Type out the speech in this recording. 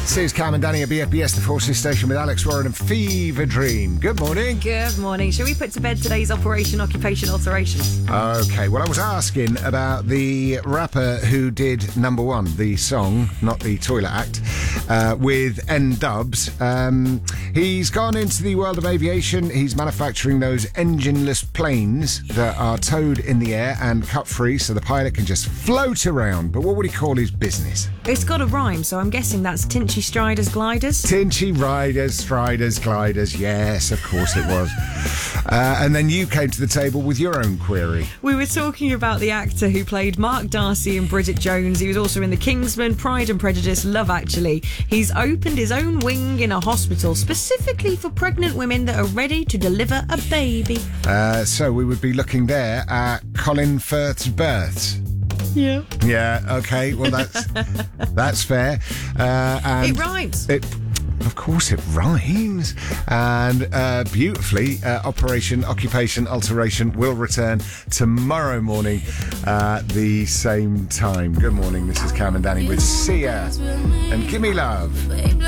This is Cam and Danny at BFBS, the Forces Station, with Alex Warren and Fever Dream. Good morning. Good morning. Shall we put to bed today's Operation Occupation Alterations? Okay, well, I was asking about the rapper who did Number One, the song, not the Toilet Act, with N-Dubs. He's gone into the world of aviation. He's manufacturing those engineless planes that are towed in the air and cut free so the pilot can just float around. But what would he call his business? It's got a rhyme, so I'm guessing that's Tinchy Striders Gliders. Tinchy Riders, Striders, Gliders. Yes, of course it was. And then you came to the table with your own query. We were talking about the actor who played Mark Darcy in Bridget Jones. He was also in The Kingsman, Pride and Prejudice, Love Actually. He's opened his own wing in a hospital specifically for pregnant women that are ready to deliver a baby. So we would be looking there at Colin Firth's births. Yeah. Yeah, okay, well that's fair. And It rhymes. Of course it rhymes. And beautifully, Operation Occupation Alteration will return tomorrow morning at the same time. Good morning, this is Cam and Danny with Sia and Gimme Love.